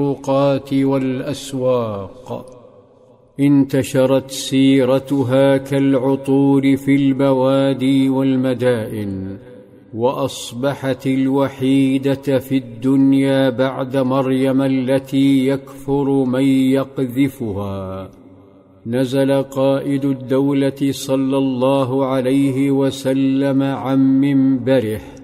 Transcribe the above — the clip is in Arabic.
الطرقات والأسواق. انتشرت سيرتها كالعطور في البوادي والمدائن، وأصبحت الوحيدة في الدنيا بعد مريم التي يكفر من يقذفها. نزل قائد الدولة صلى الله عليه وسلم عن منبره